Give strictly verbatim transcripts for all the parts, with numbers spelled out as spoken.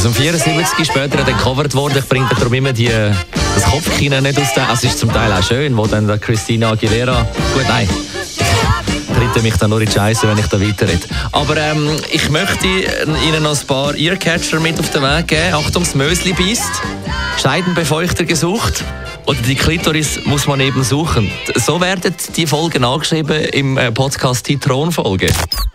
Also um vierundsiebzig ist später dann gecovert worden. Ich bringe darum immer die, das Kopfkino nicht aus der... Also es ist zum Teil auch schön, wo dann der Christina Aguilera... Gut, nein. Tritt mich dann nur in die Scheisse, wenn ich da weiterrede. Aber ähm, ich möchte Ihnen noch ein paar Earcatcher mit auf den Weg geben. Achtung, das Mösli beißt. Scheidenbefeuchter gesucht. Oder die Klitoris muss man eben suchen. So werden die Folgen angeschrieben im Podcast «Die Thronfolge».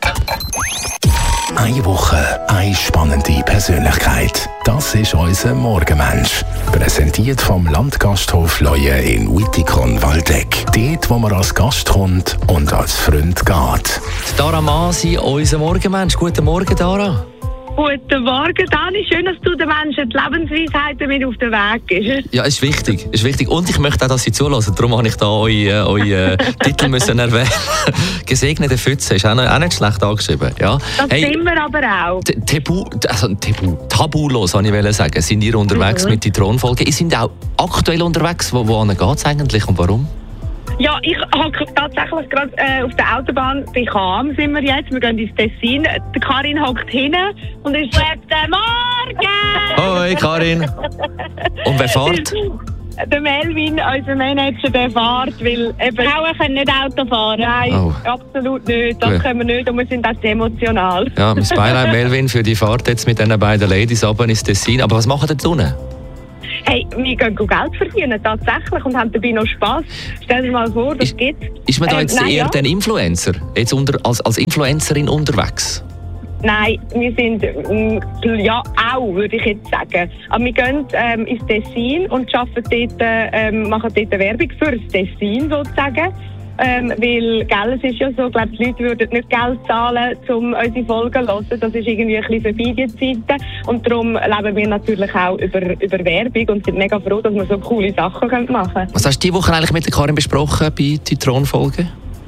Eine Woche, eine spannende Persönlichkeit. Das ist unser Morgenmensch. Präsentiert vom Landgasthof Leue in Wittikon-Waldeck. Dort, wo man als Gast kommt und als Freund geht. Dara Masi, unser Morgenmensch. Guten Morgen, Dara. Guten Morgen, Dani. Schön, dass du den Menschen die Lebensweisheiten mit auf den Weg gibst. Ja, ist wichtig, ist wichtig. Und ich möchte auch, dass Sie zulassen. Darum habe ich da euren eure, äh, Titel müssen erwähnen. Gesegnete Pfütze ist auch nicht, auch nicht schlecht angeschrieben. Ja. Das hey, sind wir aber auch. Tabu, also Tabu, tabulos, wollte ich sagen. Sind ihr unterwegs mhm. mit der Thronfolge? Ihr seid auch aktuell unterwegs. Wo, wo geht es eigentlich und warum? Ja, ich hocke tatsächlich gerade äh, auf der Autobahn bei Cham sind wir jetzt. Wir gehen ins Tessin. Die Karin hockt hinten und ist «Guten Morgen!» Hoi Karin! Und wer fährt? Der Melvin, unser Manager, der fährt, weil eben... Frauen können nicht Auto fahren. Nein, oh. absolut nicht. Das Gut. können wir nicht und wir sind auch emotional. Ja, mein Beileid Melvin für die Fahrt jetzt mit diesen beiden Ladies runter ins Tessin. Aber was machen ihr da unten? Hey, wir gehen Geld verdienen, tatsächlich, und haben dabei noch Spass. Stell dir mal vor, das ist, gibt's. Ist man da Ähm, jetzt nein, eher ja. den Influencer? Jetzt unter, als, als Influencerin unterwegs? Nein, wir sind, ähm, ja, auch, würde ich jetzt sagen. Aber wir gehen ähm, ins Tessin und arbeiten dort, ähm, machen dort Werbung für das Tessin, sozusagen. Ähm, weil, gell, es ist ja so, ich glaube, die Leute würden nicht Geld zahlen, um unsere Folgen zu hören. Das ist irgendwie ein bisschen vorbei, die Zeiten. Und darum leben wir natürlich auch über, über Werbung und sind mega froh, dass wir so coole Sachen machen können. Was hast du diese Woche eigentlich mit der Karin besprochen bei der Thronfolge?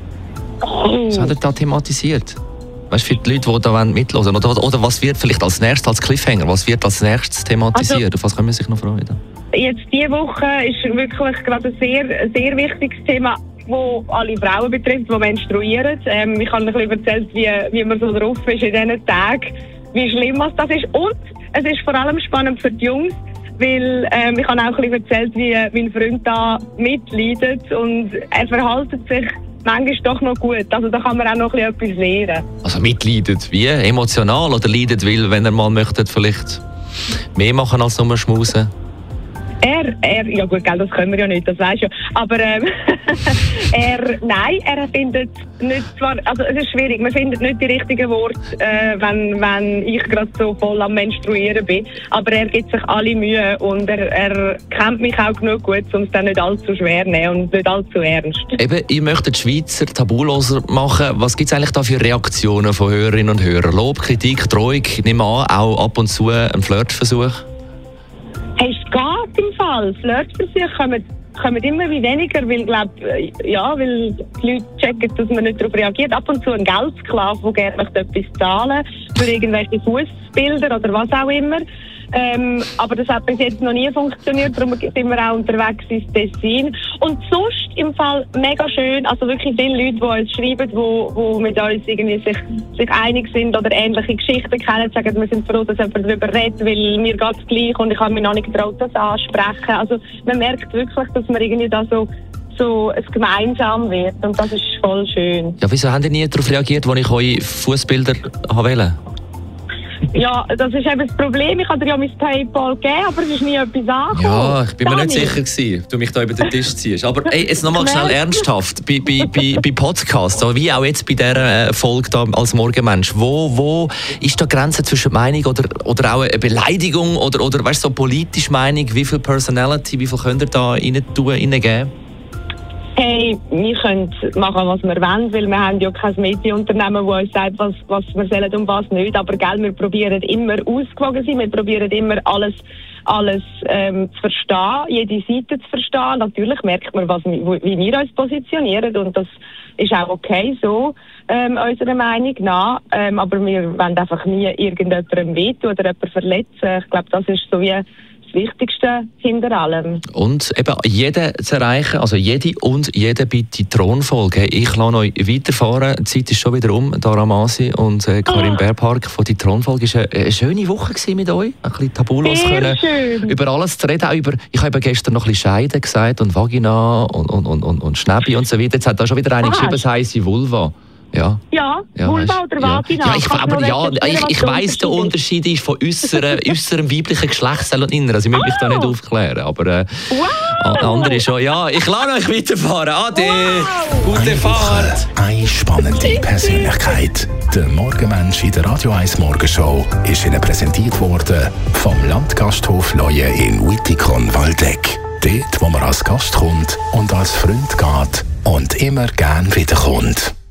Oh. Was hat er da thematisiert? Weißt du, für die Leute, die da mithören wollen? Oder, oder was wird vielleicht als nächstes, als Cliffhanger, was wird als nächstes thematisiert? Also, auf was können wir sich noch freuen? Jetzt diese Woche ist wirklich gerade ein sehr, sehr wichtiges Thema, das alle Frauen betrifft, die menstruieren. Ähm, ich habe ein bisschen erzählt, wie, wie man so drauf ist in diesen Tagen, wie schlimm das ist. Und es ist vor allem spannend für die Jungs, weil ähm, ich habe auch ein bisschen erzählt, wie mein Freund da mitleidet und er verhält sich manchmal doch noch gut. Also da kann man auch noch ein bisschen etwas lernen. Also mitleidet wie? Emotional oder leidet, weil, wenn er mal möchte, vielleicht mehr machen als nur schmusen? Er, er, ja gut, gell, das können wir ja nicht, das weisst du ja. Aber ähm, er, nein, er findet nicht, zwar, also es ist schwierig, man findet nicht die richtigen Worte, äh, wenn, wenn ich gerade so voll am Menstruieren bin. Aber er gibt sich alle Mühe und er, er kennt mich auch genug gut, um es dann nicht allzu schwer zu nehmen und nicht allzu ernst. Eben, ihr möchtet die Schweizer tabuloser machen. Was gibt es eigentlich da für Reaktionen von Hörerinnen und Hörern? Lob, Kritik, Drohung, nimm an, auch ab und zu ein Flirtversuch? Hey, es geht im Fall. Flirtversuche kommen, kommen immer wie weniger, weil, glaub, ja, weil die Leute checken, dass man nicht darauf reagiert. Ab und zu ein Geldsklave, der gerne möchte etwas zahlen für irgendwelche Fußbilder oder was auch immer. Ähm, aber das hat bis jetzt noch nie funktioniert, darum sind wir auch unterwegs ins Tessin. Und sonst im Fall mega schön, also wirklich viele Leute, die uns schreiben, die, die mit uns irgendwie sich, sich einig sind oder ähnliche Geschichten kennen, sagen, wir sind froh, dass jemand darüber redet, weil mir geht es gleich und ich habe mich noch nicht getraut, das ansprechen. Also man merkt wirklich, dass man irgendwie da so so es gemeinsam wird und das ist voll schön. Ja, wieso habt ihr nie darauf reagiert, als ich eure Fußbilder wählte? Ja, das ist eben das Problem. Ich habe dir ja mein PayPal gegeben, aber es ist nie etwas angekommen. Ja, ich bin mir Dani. nicht sicher gewesen, du mich da über den Tisch ziehst. Aber ey, jetzt nochmal schnell ernsthaft. Bei, bei, bei, bei Podcasts, so wie auch jetzt bei dieser Folge da als Morgenmensch, wo, wo ist da die Grenze zwischen Meinung oder, oder auch eine Beleidigung oder, oder weißt, so politische Meinung? Wie viel Personality, wie viel könnt ihr da rein tun, reingeben? Hey, wir können machen, was wir wollen, weil wir haben ja kein Medienunternehmen, das uns sagt, was, was wir sollen und was nicht. Aber gell, wir probieren immer ausgewogen zu sein, wir probieren immer alles, alles ähm, zu verstehen, jede Seite zu verstehen. Natürlich merkt man, was, wie wir uns positionieren und das ist auch okay so, ähm, unserer Meinung nach. Ähm, aber wir wollen einfach nie irgendjemandem wehtun oder jemanden verletzen. Ich glaube, das ist so wie Wichtigste hinter allem. Und eben jeden zu erreichen, also jede und jede bei die Thronfolge. Ich lasse euch weiterfahren. Die Zeit ist schon wieder um, Dara Masi und äh, Karin oh. Bärpark von die Thronfolge. Es war eine, eine schöne Woche mit euch. Ein bisschen tabulos können, schön. Über alles zu reden. Auch über, ich habe gestern noch ein bisschen Scheiden gesagt und Vagina und, und, und, und, und Schnäbi und so weiter. Jetzt hat da schon wieder eine ah, geschrieben, es heisst Vulva. Ja, ja, ja Vulva oder Vagina. Ja, ich, aber ja, ich, ich weiss, der Unterschied ist von äußerem, äußerem weiblichen Geschlechtsteil und inneren. Also ich möchte mich oh. da nicht aufklären. Aber äh, wow. andere schon. Ja, ich lasse euch weiterfahren. Ade, wow. gute eine Fahrt. Woche, eine spannende Persönlichkeit. Der Morgenmensch in der Radio eins Morgenshow ist Ihnen präsentiert worden vom Landgasthof Leue in Wittikon-Waldeck. Dort, wo man als Gast kommt und als Freund geht und immer gern wiederkommt.